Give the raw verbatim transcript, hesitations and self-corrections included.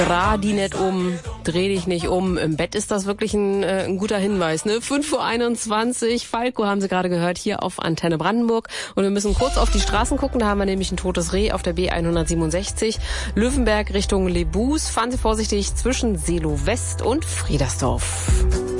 Dreh die nicht um, dreh dich nicht um. Im Bett ist das wirklich ein, äh, ein guter Hinweis, ne? fünf Uhr einundzwanzig, Falco haben Sie gerade gehört, hier auf Antenne Brandenburg. Und wir müssen kurz auf die Straßen gucken, da haben wir nämlich ein totes Reh auf der B hundertsiebenundsechzig. Löwenberg Richtung Lebus. Fahren Sie vorsichtig zwischen Seelow West und Friedersdorf.